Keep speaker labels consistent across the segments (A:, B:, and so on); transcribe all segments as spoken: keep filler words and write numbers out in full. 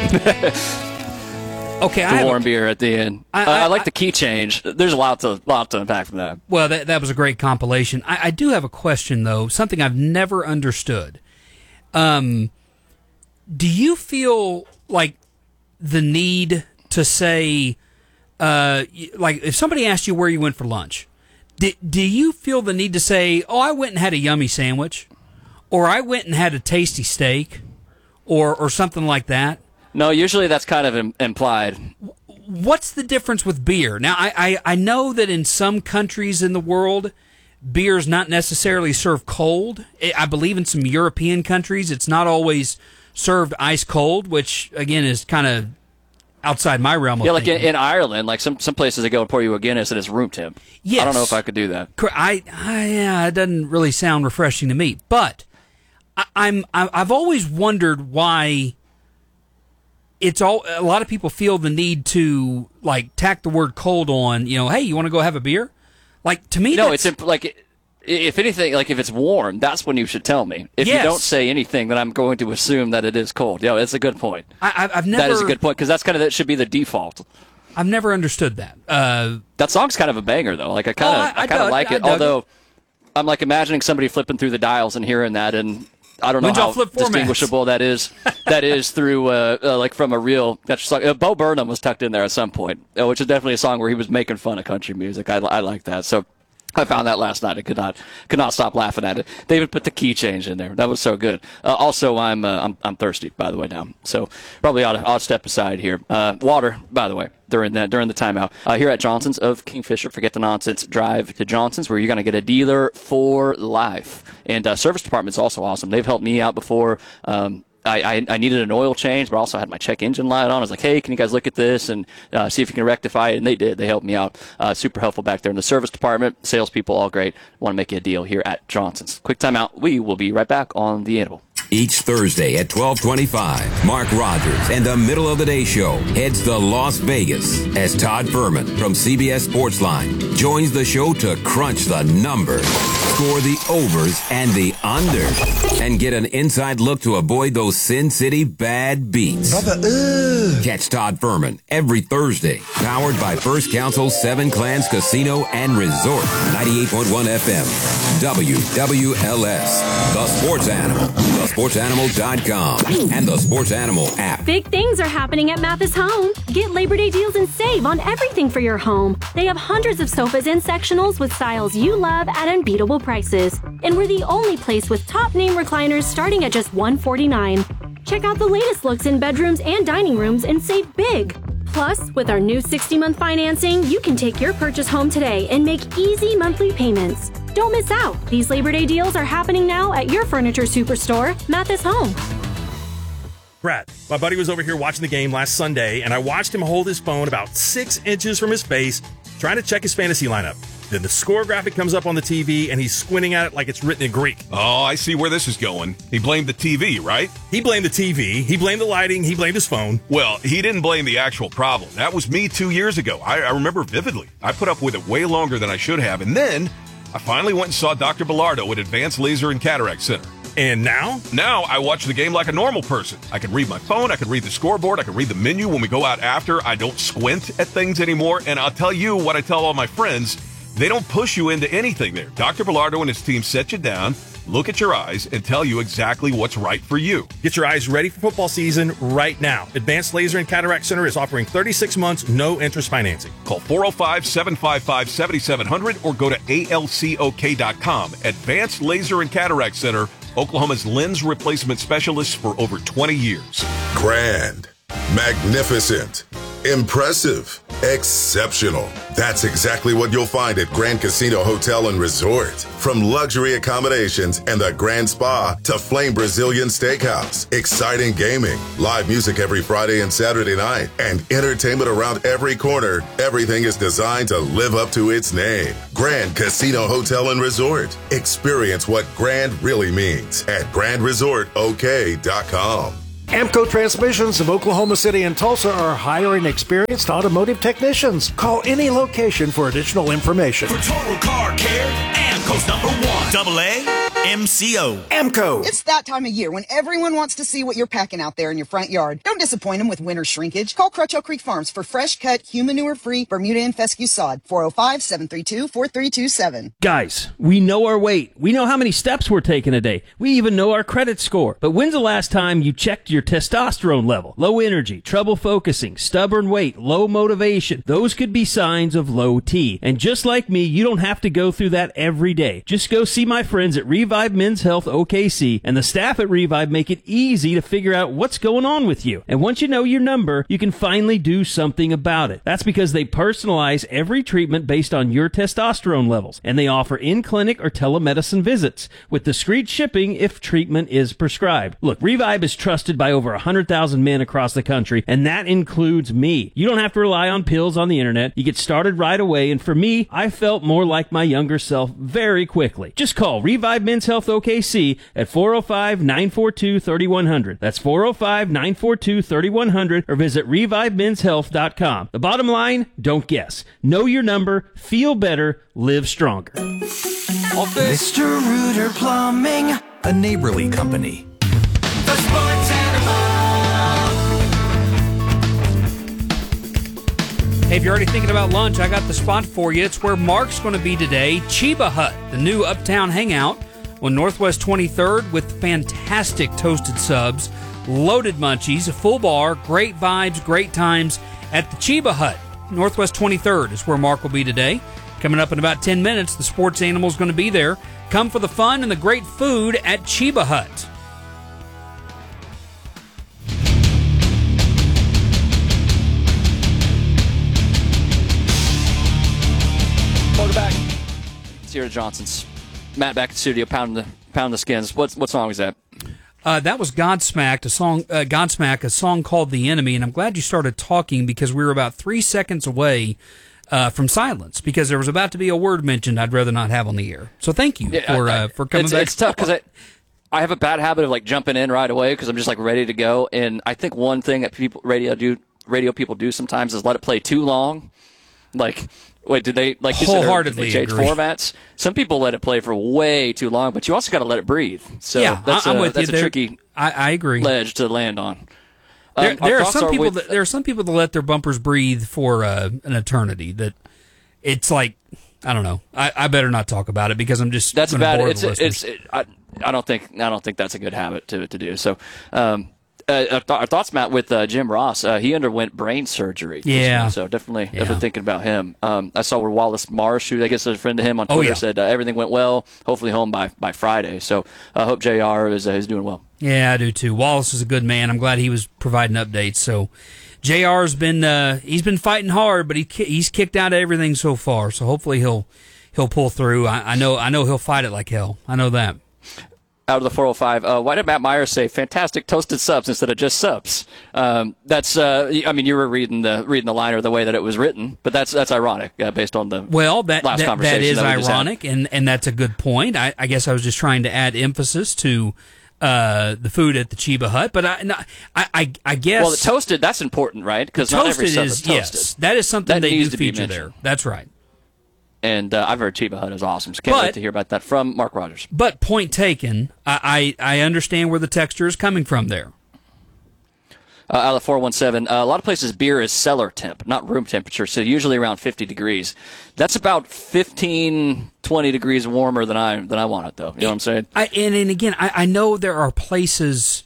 A: Okay,
B: the
A: I
B: warm
A: a,
B: beer at the end. I,
A: I,
B: uh,
A: I,
B: I like the key change. There's a lot to lot to unpack from that.
A: Well, that that was a great compilation. I, I do have a question though, something I've never understood. Um, do you feel like the need to say, uh, like if somebody asked you where you went for lunch, do, do you feel the need to say, "Oh, I went and had a yummy sandwich," or "I went and had a tasty steak," or or something like that?
B: No, usually that's kind of im- implied.
A: What's the difference with beer? Now, I, I, I know that in some countries in the world, beer is not necessarily served cold. I believe in some European countries, it's not always served ice cold, which, again, is kind of outside my realm of
B: Yeah, like in,
A: thinking.
B: in Ireland, like some, some places they go and pour you a Guinness and it's room temp.
A: Yes.
B: I don't know if I could do that.
A: I, I yeah, it doesn't really sound refreshing to me. But I, I'm I've always wondered why it's all a lot of people feel the need to like tack the word cold on. You know, hey, you want to go have a beer? Like to me,
B: No,
A: that's,
B: it's imp- like if anything, like if it's warm, that's when you should tell me. If
A: Yes.
B: you don't say anything, then I'm going to assume that it is cold. Yeah, it's a good point.
A: I, I've never
B: That is a good point because that's kind of that should be the default.
A: I've never understood that. Uh,
B: That song's kind of a banger though. Like I kind of
A: Oh, I- I
B: I, kind of
A: dug-
B: like
A: I
B: it.
A: dug
B: Although
A: it.
B: I'm like imagining somebody flipping through the dials and hearing that, and I don't know
A: When's y'all
B: how
A: flip formats?
B: distinguishable that is. That is through uh, uh, like from a real country song. Uh, Bo Burnham was tucked in there at some point, uh, which is definitely a song where he was making fun of country music. I, I like that. So I found that last night. I could not could not stop laughing at it. They even put the key change in there. That was so good. Uh, also, I'm, uh, I'm I'm thirsty, by the way, now. So probably ought to, ought to step aside here. Uh, water, by the way, during that during the timeout. Uh, here at Johnson's of Kingfisher, forget the nonsense. Drive to Johnson's, where you're going to get a dealer for life. And uh, service department's also awesome. They've helped me out before. Um, I, I, I needed an oil change, but also had my check engine light on. I was like, hey, can you guys look at this and uh, see if you can rectify it? And they did. They helped me out. Uh, super helpful back there in the service department. Salespeople, all great. Want to make you a deal here at Johnson's. Quick timeout. We will be right back on The Animal.
C: Each Thursday at twelve twenty-five, Mark Rogers and the Middle of the Day Show heads to Las Vegas as Todd Furman from C B S Sportsline joins the show to crunch the numbers, score the overs and the unders, and get an inside look to avoid those Sin City bad beats.
D: Papa, uh.
C: Catch Todd Furman every Thursday, powered by First Council Seven Clans Casino and Resort, ninety-eight point one F M, W W L S, The Sports Animal, the sports animal dot com, and the Sports Animal app.
E: Big things are happening at Mathis Home. Get Labor Day deals and save on everything for your home. They have hundreds of sofas and sectionals with styles you love at unbeatable prices. And we're the only place with top name recliners starting at just one hundred forty-nine dollars. Check out the latest looks in bedrooms and dining rooms and save big. Plus, with our new sixty-month financing, you can take your purchase home today and make easy monthly payments. Don't miss out. These Labor Day deals are happening now at your furniture superstore, Mathis Home.
F: Brad, my buddy was over here watching the game last Sunday, and I watched him hold his phone about six inches from his face, trying to check his fantasy lineup. Then the score graphic comes up on the T V, and he's squinting at it like it's written in Greek.
G: Oh, I see where this is going. He blamed the T V, right?
F: He blamed the T V, he blamed the lighting, he blamed his phone.
G: Well, he didn't blame the actual problem. That was me two years ago. I, I remember vividly. I put up with it way longer than I should have, and then I finally went and saw Doctor Bilardo at Advanced Laser and Cataract Center.
F: And now?
G: Now I watch the game like a normal person. I can read my phone, I can read the scoreboard, I can read the menu when we go out after. I don't squint at things anymore, and I'll tell you what I tell all my friends. They don't push you into anything there. Doctor Bilardo and his team set you down, look at your eyes, and tell you exactly what's right for you.
F: Get your eyes ready for football season right now. Advanced Laser and Cataract Center is offering thirty-six months, no interest financing.
G: Call four oh five, seven five five, seven seven zero zero or go to A L C O K dot com. Advanced Laser and Cataract Center, Oklahoma's lens replacement specialists for over twenty years.
D: Grand, magnificent, impressive, exceptional. That's exactly what you'll find at Grand Casino Hotel and Resort. From luxury accommodations and the Grand Spa to Flame Brazilian Steakhouse, exciting gaming, live music every Friday and Saturday night, and entertainment around every corner, everything is designed to live up to its name. Grand Casino Hotel and Resort. Experience what grand really means at grand resort O K dot com.
H: Amco Transmissions of Oklahoma City and Tulsa are hiring experienced automotive technicians. Call any location for additional information.
I: For total car care, Amco's number one. Double A, M C O.
H: Amco.
J: It's that time of year when everyone wants to see what you're packing out there in your front yard. Don't disappoint them with winter shrinkage. Call Crutcho Creek Farms for fresh cut, human manure-free Bermuda and fescue sod. four oh five, seven three two, four three two seven.
K: Guys, we know our weight. We know how many steps we're taking a day. We even know our credit score. But when's the last time you checked your testosterone level? Low energy, trouble focusing, stubborn weight, low motivation. Those could be signs of low T. And just like me, you don't have to go through that every day. Just go see my friends at Revive Men's Health O K C, and the staff at Revive make it easy to figure out what's going on with you. And once you know your number, you can finally do something about it. That's because they personalize every treatment based on your testosterone levels, and they offer in-clinic or telemedicine visits with discreet shipping if treatment is prescribed. Look, Revive is trusted by over one hundred thousand men across the country, and that includes me. You don't have to rely on pills on the internet. You get started right away, and for me, I felt more like my younger self very quickly. Just call Revive Men's Health O K C at four oh five, nine four two, three one zero zero. That's four oh five, nine four two, three one zero zero, or visit revive men's health dot com. The bottom line, don't guess. Know your number, feel better, live stronger.
I: Mister Rooter Plumbing, a neighborly company. The Sports Animal.
A: Hey, if you're already thinking about lunch, I got the spot for you. It's where Mark's going to be today. Chiba Hut, the new uptown hangout on Northwest twenty-third with fantastic toasted subs, loaded munchies, a full bar, great vibes, great times at the Chiba Hut. Northwest twenty-third is where Mark will be today. Coming up in about ten minutes, the Sports Animal is going to be there. Come for the fun and the great food at Chiba Hut.
B: Welcome back. It's here at Johnson's. Matt back in the studio, pounding the pounding the skins. What what song was that?
A: Uh, that was Godsmack, a song. Uh, Godsmack, a song called "The Enemy," and I'm glad you started talking because we were about three seconds away uh, from silence because there was about to be a word mentioned I'd rather not have on the air. So thank you
B: yeah,
A: for
B: I,
A: uh, for coming
B: it's,
A: back.
B: It's tough because I I have a bad habit of like jumping in right away because I'm just like ready to go. And I think one thing that people radio do radio people do sometimes is let it play too long, like. Wait, did they like you
A: wholeheartedly
B: said, did they change
A: agree.
B: formats? Some people let it play for way too long, but you also got to let it breathe. So
A: yeah,
B: that's
A: I'm
B: a,
A: with
B: that's
A: you.
B: a
A: There,
B: tricky
A: I, I agree.
B: ledge to land on.
A: There,
B: Um,
A: there
B: our
A: are
B: thoughts
A: some
B: are
A: people
B: with-
A: that there are some people that let their bumpers breathe for uh, an eternity. That it's like I don't know. I, I better not talk about it because I'm just
B: That's
A: gonna
B: bad.
A: bore
B: It's
A: the
B: it's.
A: listeners.
B: It, I I don't think I don't think that's a good habit to to do. So. Um, Uh, our, th- our thoughts, Matt, with uh, Jim Ross. Uh, he underwent brain surgery. this
A: Yeah.
B: week, so definitely,
A: Yeah.
B: definitely thinking about him. Um, I saw where Wallace Marsh, who I guess is a friend of him on
A: Oh,
B: Twitter,
A: yeah.
B: said uh, everything went well. Hopefully home by, by Friday. So I hope J R is uh, is doing well.
A: Yeah, I do too. Wallace is a good man. I'm glad he was providing updates. So J R's been uh, he's been fighting hard, but he ki- he's kicked out of everything so far. So hopefully he'll he'll pull through. I, I know I know he'll fight it like hell. I know that.
B: Out of the four oh five, uh, why did Matt Myers say fantastic toasted subs instead of just subs? Um, that's, uh, I mean, you were reading the reading the liner the way that it was written, but that's that's ironic uh, based on the
A: Well, that
B: last
A: that,
B: conversation
A: that is
B: that we just had.
A: ironic, and, and that's a good point. I, I guess I was just trying to add emphasis to uh, the food at the Chiba Hut, but I, no, I, I, I guess
B: Well, the toasted, that's important, right? Because not every
A: toasted
B: sub
A: is
B: is toasted.
A: yes, that is something
B: That
A: they
B: needs
A: do
B: to be
A: feature
B: mentioned.
A: there. That's right.
B: And uh, I've heard Chiba Hut is awesome, so can't
A: But-
B: wait to hear about that from Mark Rogers.
A: But point taken, I, I, I understand where the texture is coming from there.
B: Uh, out of the four one seven, uh, a lot of places beer is cellar temp, not room temperature, so usually around fifty degrees. That's about fifteen, twenty degrees warmer than I than I want it, though. You know what I'm saying?
A: I, and, and again, I, I know there are places,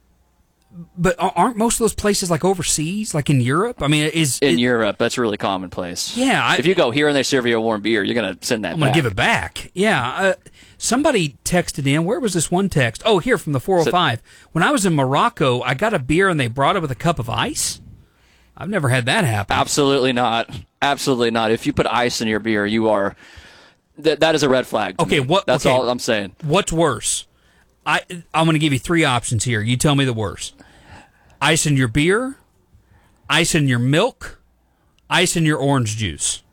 A: but aren't most of those places like overseas, like in Europe? I mean, is
B: In
A: it,
B: Europe, that's really commonplace.
A: Yeah, I-
B: if you go here and they serve you a warm beer, you're going to send that
A: I'm
B: back.
A: going to give it back. Yeah. Uh, somebody texted in. Where was this one text? Oh, here from the four oh five. When I was in Morocco, I got a beer and they brought it with a cup of ice. I've never had that happen.
B: Absolutely not. Absolutely not. If you put ice in your beer, you are th- that is a red flag. to
A: Okay,
B: me.
A: what?
B: That's
A: okay,
B: all I'm saying.
A: What's worse? I I'm going to give you three options here. You tell me the worst. Ice in your beer, ice in your milk, ice in your orange juice.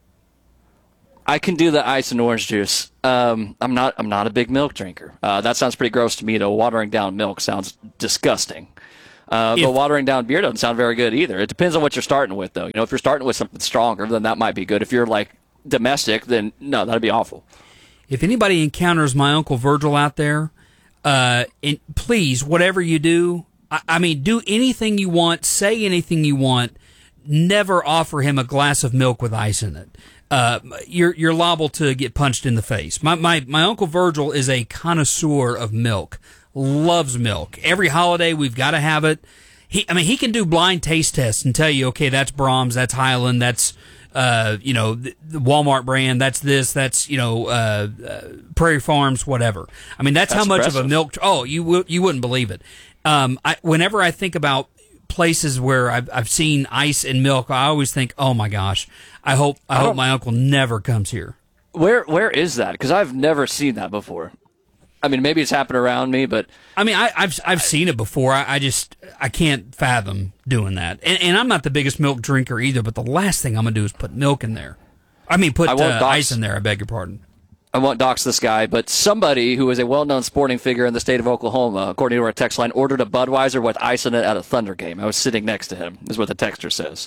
B: I can do the ice and orange juice. Um, I'm not. I'm not a big milk drinker. Uh, that sounds pretty gross to me. Though watering down milk sounds disgusting. Uh,
A: If-
B: but watering down beer doesn't sound very good either. It depends on what you're starting with, though. You know, if you're starting with something stronger, then that might be good. If you're like domestic, then no, that'd be awful.
A: if anybody encounters my Uncle Virgil out there, uh, and please, whatever you do, I, I mean, do anything you want, say anything you want, never offer him a glass of milk with ice in it. Uh, you're you're liable to get punched in the face. My my my Uncle Virgil is a connoisseur of milk, loves milk. Every holiday we've got to have it. He, I mean, he can do blind taste tests and tell you, okay, that's Brahms, that's Highland, that's uh, you know, the, the Walmart brand, that's this, that's you know, uh, uh, Prairie Farms, whatever. I mean, that's, that's how much impressive. Of a milk. Oh, you w- you wouldn't believe it. Um, I, whenever I think about places where I've I've seen ice and milk, I always think, oh my gosh, I hope I, I hope my uncle never comes here.
B: Where where is that? Because I've never seen that before. I mean, maybe it's happened around me, but
A: I mean, I, I've I've seen it before. I, I just I can't fathom doing that. And, and I'm not the biggest milk drinker either. But the last thing I'm gonna do is put milk in there. I mean, put I uh, dox, ice in there. I beg your pardon.
B: I won't dox this guy, but somebody who is a well-known sporting figure in the state of Oklahoma, according to our text line, ordered a Budweiser with ice in it at a Thunder game. I was sitting next to him. Is what the texter says.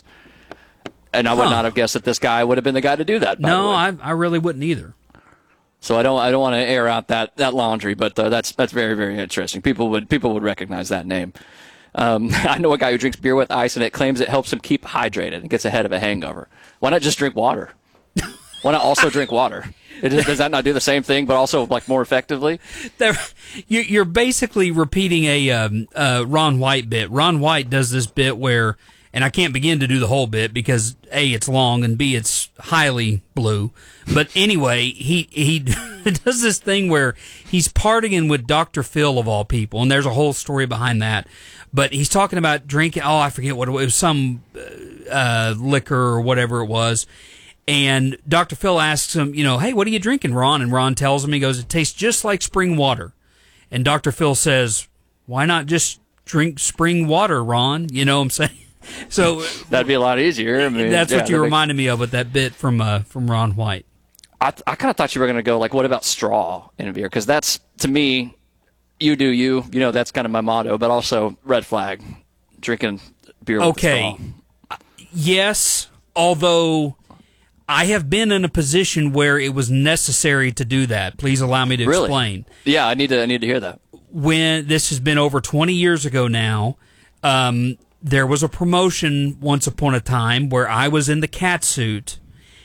B: And I would huh. not have guessed that this guy would have been the guy to do that. By
A: no,
B: the way.
A: I I really wouldn't either.
B: So I don't I don't want to air out that, that laundry, but uh, that's that's very very interesting. People would people would recognize that name. Um, I know a guy who drinks beer with ice, and it claims it helps him keep hydrated and gets ahead of a hangover. Why not just drink water? Why not also drink water? It, does that not do the same thing, but also like more effectively?
A: There, you're basically repeating a um, uh, Ron White bit. Ron White does this bit where. And I can't begin to do the whole bit because A, it's long, and B, it's highly blue. But anyway, he he does this thing where he's partying with Doctor Phil of all people, and there's a whole story behind that. But he's talking about drinking. Oh, I forget what it was. It was some uh, liquor or whatever it was. And Doctor Phil asks him, you know, hey, what are you drinking, Ron? And Ron tells him, he goes, it tastes just like spring water. And Doctor Phil says, why not just drink spring water, Ron? You know what I'm saying? So
B: that'd be a lot easier. I mean,
A: that's
B: yeah,
A: what you reminded me of with that bit from uh, from Ron White.
B: I th- I kind of thought you were going to go like, what about straw in a beer? Because that's, to me, you do you. You know, that's kind of my motto. But also red flag, drinking beer with
A: okay.
B: straw.
A: Yes, although I have been in a position where it was necessary to do that. Please allow me to
B: really?
A: explain.
B: Yeah, I need to I need to hear that.
A: When this has been over twenty years ago now. Um, There was a promotion once upon a time where I was in the cat suit,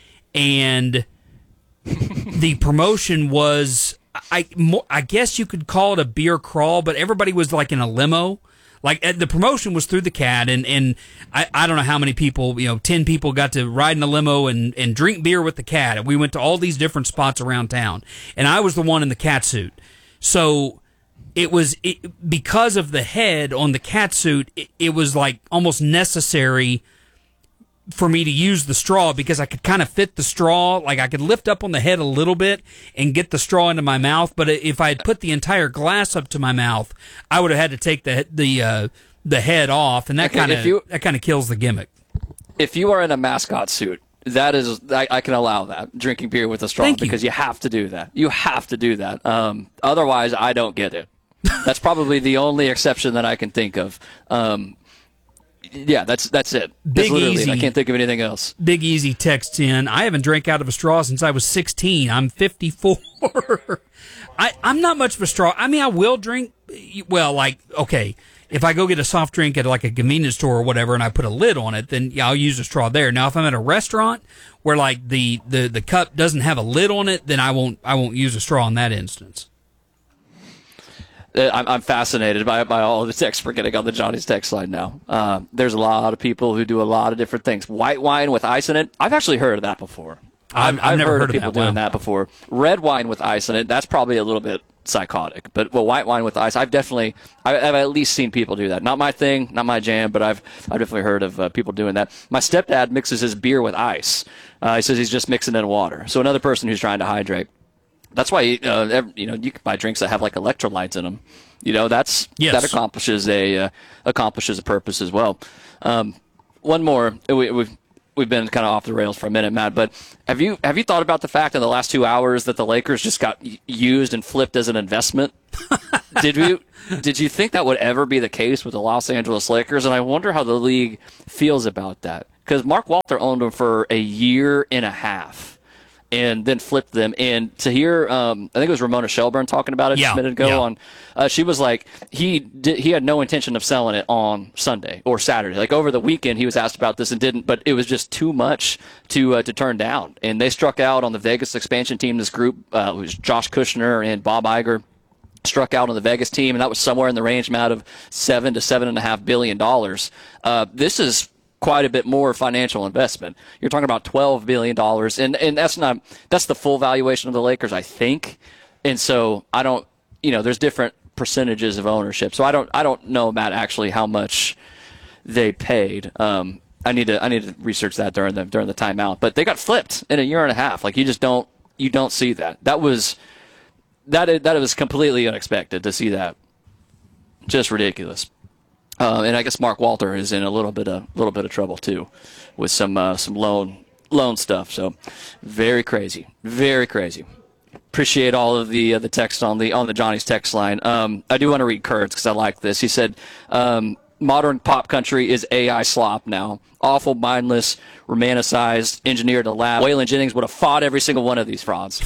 A: and the promotion was, I, I guess you could call it a beer crawl, but everybody was like in a limo. Like the promotion was through the cat, and, and I, I don't know how many people, you know, ten people got to ride in a limo and, and drink beer with the cat. And we went to all these different spots around town, and I was the one in the cat suit. So it was it, because of the head on the cat suit, it, it was like almost necessary for me to use the straw because I could kind of fit the straw. Like I could lift up on the head a little bit and get the straw into my mouth. But if I had put the entire glass up to my mouth, I would have had to take the the uh, the head off, and that
B: okay,
A: kind of that kind of kills the gimmick.
B: If you are in a mascot suit, that is, I, I can allow that, drinking beer with a straw,
A: Thank
B: because
A: you.
B: you have to do that. You have to do that. Um, otherwise, I don't get it. That's probably the only exception that I can think of. Um, yeah, that's that's it. That's
A: Big Easy.
B: I can't think of anything else.
A: Big Easy texts in, I haven't drank out of a straw since I was sixteen. I'm fifty-four. I, I'm not much of a straw. I mean, I will drink, well, like, okay, if I go get a soft drink at like a convenience store or whatever and I put a lid on it, then yeah, I'll use a straw there. Now, if I'm at a restaurant where like the, the, the cup doesn't have a lid on it, then I won't I won't use a straw in that instance.
B: I'm, I'm fascinated by by all of the texts we're getting on the Johnny's text line now. Uh, there's a lot of people who do a lot of different things. White wine with ice in it, I've actually heard of that before.
A: I've, I've, I've never heard, heard of
B: people
A: that.
B: doing
A: Wow.
B: that before. Red wine with ice in it, that's probably a little bit psychotic. But well, white wine with ice, I've definitely, I've at least seen people do that. Not my thing, not my jam, but I've I've definitely heard of uh, people doing that. My stepdad mixes his beer with ice. Uh, he says he's just mixing in water. So another person who's trying to hydrate. That's why uh, every, you know you can buy drinks that have like electrolytes in them. You know that's
A: yes.
B: that accomplishes a uh, accomplishes a purpose as well. Um, one more, we, we've we've been kind of off the rails for a minute, Matt. But have you have you thought about the fact in the last two hours that the Lakers just got used and flipped as an investment? did you did you think that would ever be the case with the Los Angeles Lakers? And I wonder how the league feels about that, because Mark Walter owned them for a year and a half. and then flipped them. And to hear, um, I think it was Ramona Shelburne talking about it
A: Yeah,
B: just a minute ago
A: yeah.
B: on, uh, she was like, he did, he had no intention of selling it on Sunday or Saturday. Like over the weekend, he was asked about this and didn't, but it was just too much to uh, to turn down. And they struck out on the Vegas expansion team. This group uh, was Josh Kushner and Bob Iger. Struck out on the Vegas team, and that was somewhere in the range amount of seven to seven and a half billion dollars. Uh, this is quite a bit more financial investment. You're talking about twelve billion dollars, and and that's not that's the full valuation of the Lakers, I think. And so I don't, you know, there's different percentages of ownership, so I don't I don't know about actually how much they paid. Um, I need to I need to research that during the during the timeout. But they got flipped in a year and a half. Like you just don't you don't see that. That was. That that was completely unexpected to see that. Just ridiculous. Uh, and I guess Mark Walter is in a little bit of little bit of trouble too, with some uh, some loan loan stuff. So very crazy, very crazy. Appreciate all of the uh, the text on the on the Johnny's text line. Um, I do want to read Kurt's because I like this. He said, um, "Modern pop country is A I slop now. Awful, mindless, romanticized, engineered to laugh. Waylon Jennings would have fought every single one of these frauds."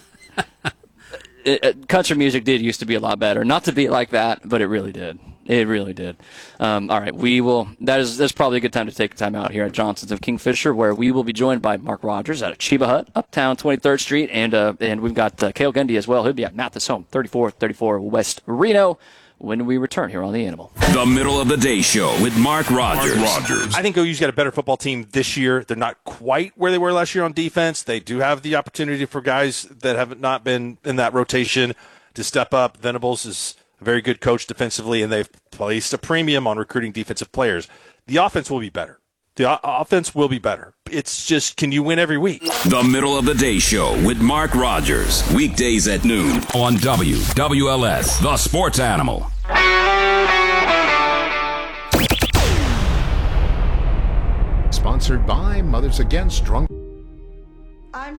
B: It, it, country music did used to be a lot better. Not to be like that, but it really did. It really did. Um, all right, we will. That is that's probably a good time to take a time out here at Johnson's of Kingfisher, where we will be joined by Mark Rogers out of Chiba Hut, Uptown twenty-third Street, and uh, and we've got uh, Cale Gundy as well. He'll be at Mathis Home, thirty-four thirty-four West Reno, when we return here on The Animal.
C: The Middle of the Day Show with Mark Rogers.
L: Mark Rogers. I think O U's got a better football team this year. They're not quite where they were last year on defense. They do have the opportunity for guys that have not been in that rotation to step up. Venables is a very good coach defensively, and they've placed a premium on recruiting defensive players. The offense will be better. The o- offense will be better. It's just, can you win every week?
C: The Middle of the Day Show with Mark Rogers. Weekdays at noon on W W L S, The Sports Animal.
M: Sponsored by Mothers Against Drunk.
N: I'm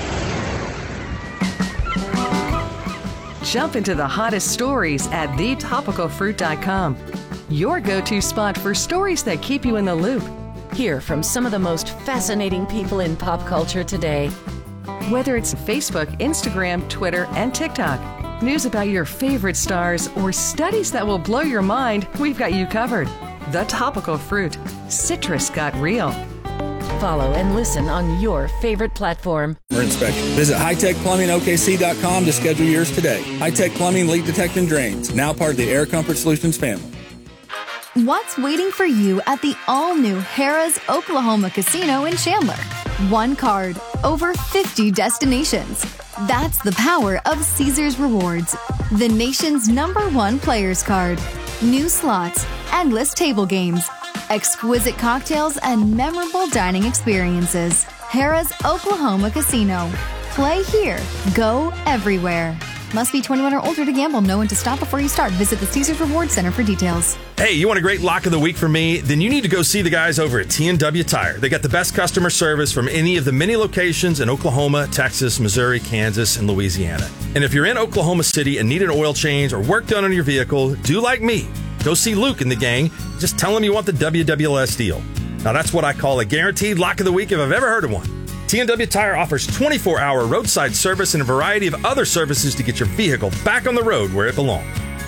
N: Jump into the hottest stories at the topical fruit dot com. Your go-to spot for stories that keep you in the loop.
O: Hear from some of the most fascinating people in pop culture today.
N: Whether it's Facebook, Instagram, Twitter, and TikTok, news about your favorite stars, or studies that will blow your mind, we've got you covered. The Topical Fruit. Citrus got real.
O: Follow and listen on your favorite platform.
P: Inspection. Visit high tech plumbing O K C dot com to schedule yours today. High Tech Plumbing, leak detect and drains. Now part of the Air Comfort Solutions family.
Q: What's waiting for you at the all-new Harrah's Oklahoma Casino in Chandler? One card, over fifty destinations. That's the power of Caesars Rewards, the nation's number one players card. New slots, endless table games, exquisite cocktails, and memorable dining experiences. Harrah's Oklahoma Casino. Play here. Go everywhere. Must be twenty-one or older to gamble. Know when to stop before you start. Visit the Caesars Rewards Center for details.
F: Hey, you want a great lock of the week from me? Then you need to go see the guys over at T and W Tire. They got the best customer service from any of the many locations in Oklahoma, Texas, Missouri, Kansas, and Louisiana. And if you're in Oklahoma City and need an oil change or work done on your vehicle, do like me. Go see Luke and the gang. Just tell him you want the W W L S deal. Now that's what I call a guaranteed lock of the week if I've ever heard of one. T and W Tire offers twenty-four hour roadside service and a variety of other services to get your vehicle back on the road where it belongs.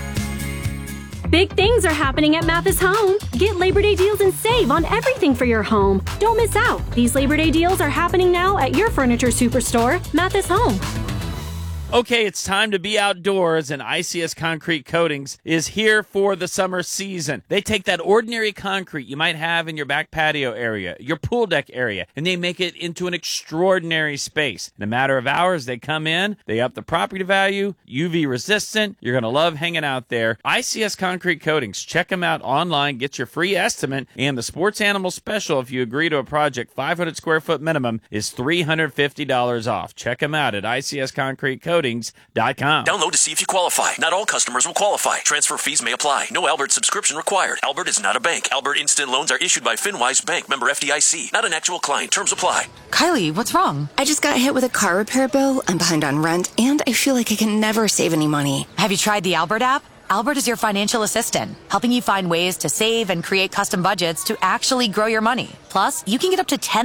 E: Big things are happening at Mathis Home. Get Labor Day deals and save on everything for your home. Don't miss out. These Labor Day deals are happening now at your furniture superstore, Mathis Home.
K: Okay, it's time to be outdoors, and I C S Concrete Coatings is here for the summer season. They take that ordinary concrete you might have in your back patio area, your pool deck area, and they make it into an extraordinary space. In a matter of hours, they come in, they up the property value, U V resistant. You're going to love hanging out there. I C S Concrete Coatings. Check them out online, get your free estimate, and the Sports Animal Special, if you agree to a project five hundred square foot minimum, is three hundred fifty dollars off. Check them out at I C S Concrete Coatings dot com.
R: Download to see if you qualify. Not all customers will qualify. Transfer fees may apply. No Albert subscription required. Albert is not a bank. Albert Instant Loans are issued by FinWise Bank, member F D I C. Not an actual client. Terms apply.
S: Kylie, what's wrong? I just got hit with a car repair bill. I'm behind on rent, and I feel like I can never save any money.
T: Have you tried the Albert app? Albert is your financial assistant, helping you find ways to save and create custom budgets to actually grow your money. Plus, you can get up to ten